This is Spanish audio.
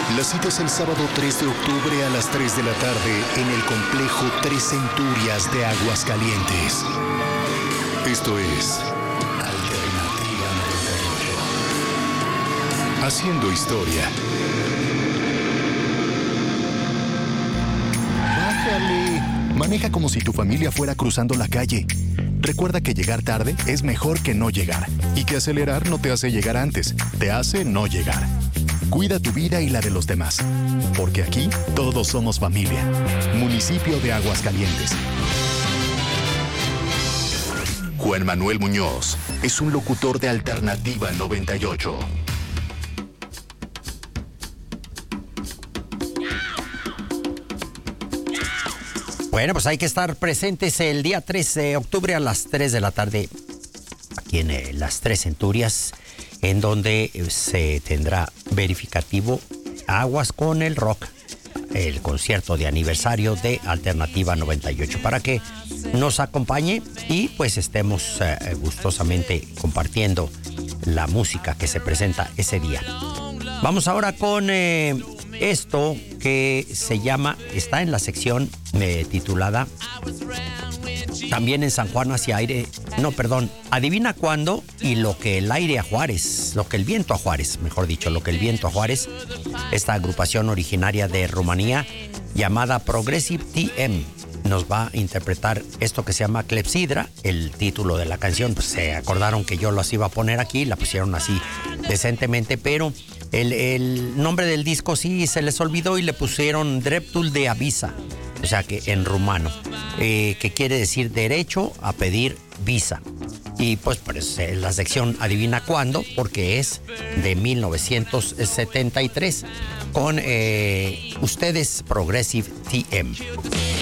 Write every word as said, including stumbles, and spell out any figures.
La cita es el sábado tres de octubre a las tres de la tarde en el complejo Tres Centurias de Aguascalientes. Esto es Alternativa noventa y ocho. Haciendo historia. Bájale. Maneja como si tu familia fuera cruzando la calle. Recuerda que llegar tarde es mejor que no llegar. Y que acelerar no te hace llegar antes, te hace no llegar. Cuida tu vida y la de los demás. Porque aquí todos somos familia. Municipio de Aguascalientes. Juan Manuel Muñoz es un locutor de Alternativa noventa y ocho. Bueno, pues hay que estar presentes el día tres de octubre a las tres de la tarde aquí en eh, las Tres Centurias, en donde se tendrá verificativo Aguas con el Rock, el concierto de aniversario de Alternativa noventa y ocho, para que nos acompañe y pues estemos eh, gustosamente compartiendo la música que se presenta ese día. Vamos ahora con eh, esto que se llama, está en la sección eh, titulada También en San Juan hacia aire, no, perdón, adivina cuándo y lo que el aire a Juárez, lo que el viento a Juárez, mejor dicho, lo que el viento a Juárez, esta agrupación originaria de Rumanía llamada Progressive T M, nos va a interpretar esto que se llama Clepsidra, el título de la canción, pues se acordaron que yo las iba a poner aquí, la pusieron así decentemente, pero el, el nombre del disco sí se les olvidó y le pusieron Dreptul de Avisa, o sea que en rumano, eh, que quiere decir derecho a pedir visa. Y pues, pues eh, la sección adivina cuándo, porque es de mil novecientos setenta y tres, con eh, ustedes Progressive T M.